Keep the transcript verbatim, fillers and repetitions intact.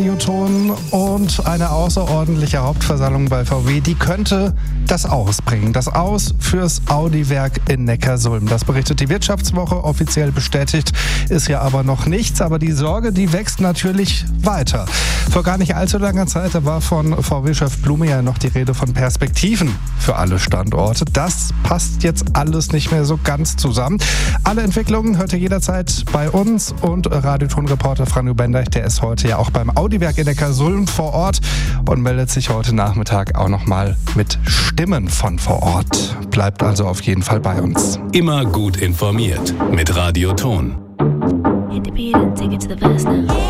Newton und eine außerordentliche Hauptversammlung bei V W, die könnte das Aus bringen. Das Aus fürs Audi-Werk in Neckarsulm. Das berichtet die Wirtschaftswoche. Offiziell bestätigt ist ja aber noch nichts. Aber die Sorge, die wächst natürlich weiter. Vor gar nicht allzu langer Zeit, da war von V W-Chef Blume ja noch die Rede von Perspektiven für alle Standorte. Das passt jetzt alles nicht mehr so ganz zusammen. Alle Entwicklungen hört ihr jederzeit bei uns und Radioton-Reporter Franjo Bendeich, der ist heute ja auch beim Audi-Werk in Neckarsulm vor Ort und meldet sich heute Nachmittag auch nochmal mit Stimmen von vor Ort. Bleibt also auf jeden Fall bei uns. Immer gut informiert mit Radioton. Hit the beat and take it to the verse now.